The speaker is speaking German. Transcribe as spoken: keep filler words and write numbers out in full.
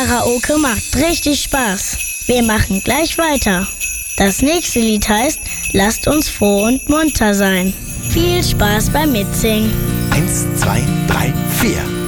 Karaoke macht richtig Spaß. Wir machen gleich weiter. Das nächste Lied heißt Lasst uns froh und munter sein. Viel Spaß beim Mitsingen. Eins, zwei, drei, vier.